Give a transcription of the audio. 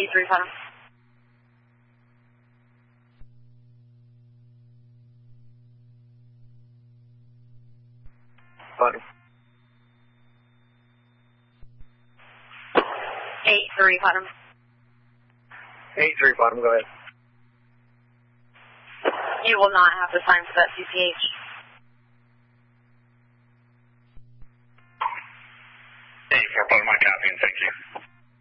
83 bottom. Bottom. 83 bottom. 83 bottom, go ahead. You will not have to sign for that CCH.